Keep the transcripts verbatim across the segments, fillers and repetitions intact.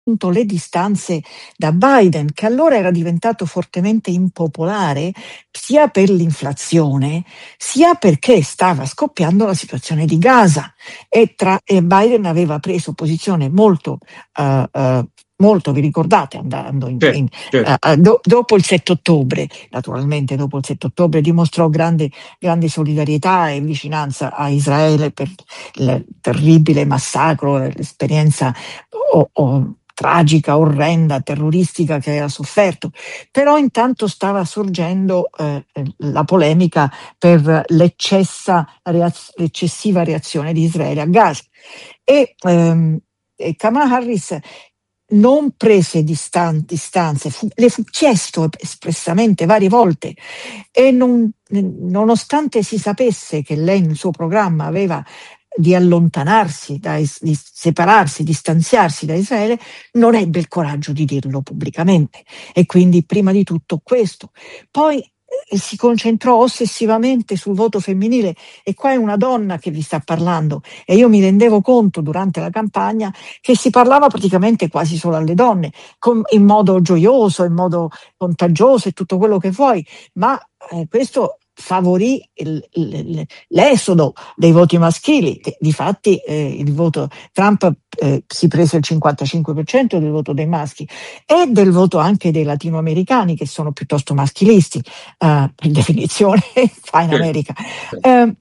le distanze da Biden, che allora era diventato fortemente impopolare sia per l'inflazione sia perché stava scoppiando la situazione di Gaza e, tra, e Biden aveva preso posizione molto uh, uh, molto, vi ricordate, andando in, certo, in, certo. uh, do, dopo il sette ottobre, naturalmente dopo il sette ottobre dimostrò grande, grande solidarietà e vicinanza a Israele per il terribile massacro, l'esperienza o, o, tragica, orrenda, terroristica che aveva sofferto, però intanto stava sorgendo eh, la polemica per l'eccessa, reaz- l'eccessiva reazione di Israele a Gaza e, ehm, e Kamala Harris non prese distan- distanze, fu, le fu chiesto espressamente varie volte e non, nonostante si sapesse che lei nel suo programma aveva di allontanarsi, da, di separarsi, distanziarsi da Israele, non ebbe il coraggio di dirlo pubblicamente. E quindi prima di tutto questo. Poi eh, si concentrò ossessivamente sul voto femminile e qua è una donna che vi sta parlando e io mi rendevo conto durante la campagna che si parlava praticamente quasi solo alle donne, con, in modo gioioso, in modo contagioso e tutto quello che vuoi, ma eh, questo favorì il, il, l'esodo dei voti maschili. Difatti eh, il voto Trump eh, si prese il cinquantacinque per cento del voto dei maschi e del voto anche dei latinoamericani che sono piuttosto maschilisti eh, per definizione qua in America. Eh,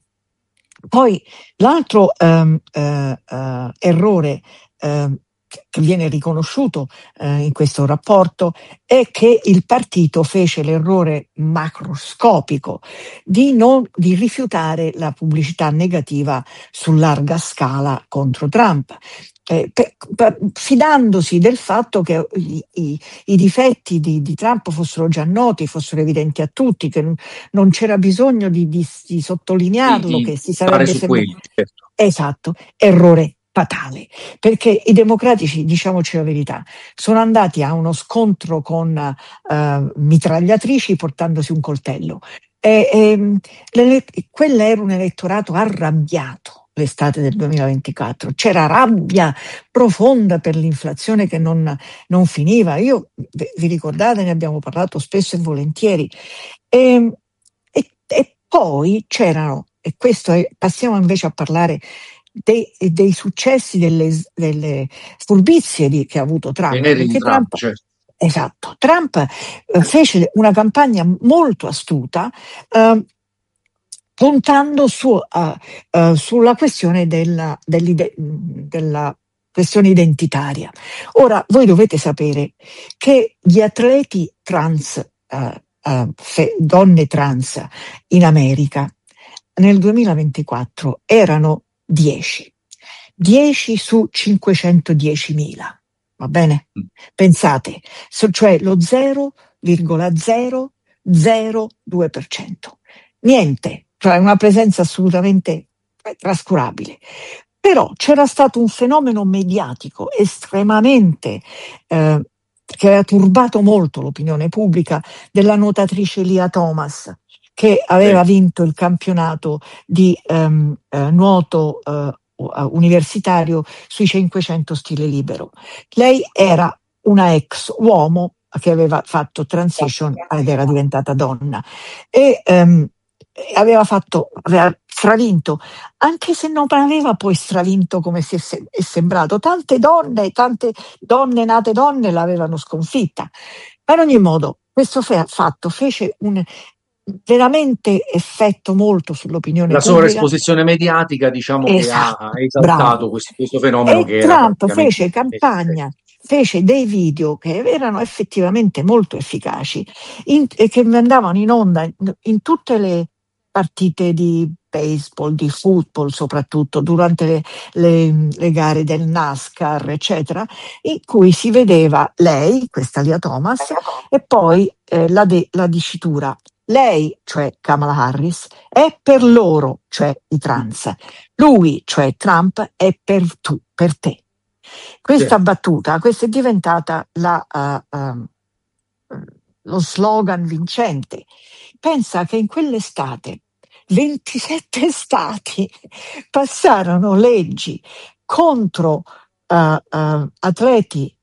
poi l'altro ehm, eh, eh, errore eh, che viene riconosciuto eh, in questo rapporto è che il partito fece l'errore macroscopico di, non, di rifiutare la pubblicità negativa su larga scala contro Trump. Eh, per, per, fidandosi del fatto che i, i, i difetti di, di Trump fossero già noti, fossero evidenti a tutti, che non, non c'era bisogno di, di, di sottolinearlo, Sì, che si sarebbe su sembrato. quelli, certo. Esatto, errore fatale, perché i democratici, diciamoci la verità, sono andati a uno scontro con uh, mitragliatrici portandosi un coltello. E, e, quello era un elettorato arrabbiato l'estate del duemilaventiquattro, c'era rabbia profonda per l'inflazione che non, non finiva. Io, vi ricordate, ne abbiamo parlato spesso e volentieri. E, e, e poi c'erano, e questo è, passiamo invece a parlare dei, dei successi, delle, delle furbizie di, che ha avuto Trump. Venere di Perché Trump, Trump, certo. esatto, Trump eh, fece una campagna molto astuta eh, puntando su, uh, uh, sulla questione della, della questione identitaria. Ora, voi dovete sapere che gli atleti trans, uh, uh, fe, donne trans in America nel duemilaventiquattro erano dieci. dieci su cinquecentodiecimila. Va bene? Pensate, cioè lo zero virgola zero zero due per cento. Niente, cioè una presenza assolutamente trascurabile. Però c'era stato un fenomeno mediatico estremamente eh, che aveva turbato molto l'opinione pubblica della nuotatrice Lia Thomas, che aveva vinto il campionato di ehm, eh, nuoto eh, universitario sui cinquecento stile libero. Lei era una ex uomo che aveva fatto transition ed era diventata donna e ehm, aveva fatto aveva stravinto, anche se non aveva poi stravinto come si è, se- è sembrato. Tante donne, tante donne nate donne l'avevano sconfitta. Ma in ogni modo, questo fe- fatto fece un veramente effetto molto sull'opinione La pubblica. sovraesposizione mediatica, diciamo, che ha Esatto, esaltato bravo. questo, questo fenomeno E che era Trump praticamente fece campagna, fece dei video che erano effettivamente molto efficaci in- e che andavano in onda in, in tutte le partite di baseball, di football soprattutto, durante le, le- le gare del NASCAR, eccetera, in cui si vedeva lei, questa Lia Thomas, e poi eh, la, de- la dicitura lei, cioè Kamala Harris, è per loro, cioè i trans. Lui, cioè Trump, è per tu, per te. Questa certo. battuta, questa è diventata la, uh, um, lo slogan vincente. Pensa che in quell'estate ventisette stati passarono leggi contro uh, uh, atleti